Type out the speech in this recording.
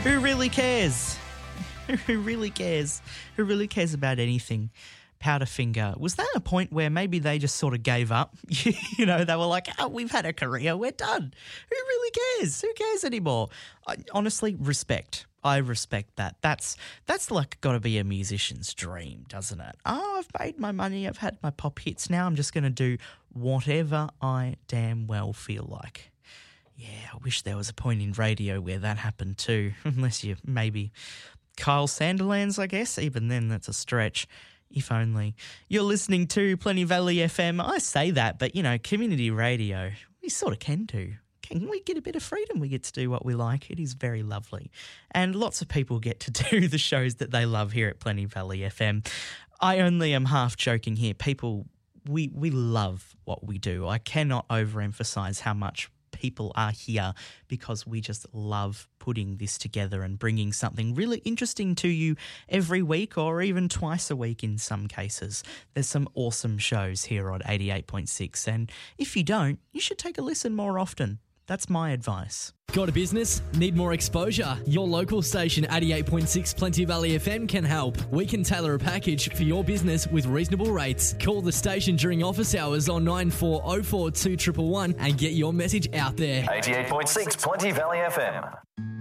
Who really cares? Who really cares? Who really cares about anything? Powderfinger. Was that a point where maybe they just sort of gave up? You know, they were like, oh, we've had a career, we're done. Who really cares? Who cares anymore? Honestly, respect. I respect that. That's like got to be a musician's dream, doesn't it? Oh, I've made my money, I've had my pop hits, now I'm just going to do whatever I damn well feel like. Yeah, I wish there was a point in radio where that happened too, unless you maybe Kyle Sandilands, I guess. Even then, that's a stretch. If only. You're listening to Plenty Valley FM. I say that, but, you know, community radio, we sort of can do. Can we get a bit of freedom? We get to do what we like. It is very lovely. And lots of people get to do the shows that they love here at Plenty Valley FM. I only am half joking here. People, we love what we do. I cannot overemphasize how much people are here because we just love putting this together and bringing something really interesting to you every week or even twice a week in some cases. There's some awesome shows here on 88.6, and if you don't, you should take a listen more often. That's my advice. Got a business? Need more exposure? Your local station 88.6 Plenty Valley FM can help. We can tailor a package for your business with reasonable rates. Call the station during office hours on 9404 2111 and get your message out there. 88.6 Plenty Valley FM.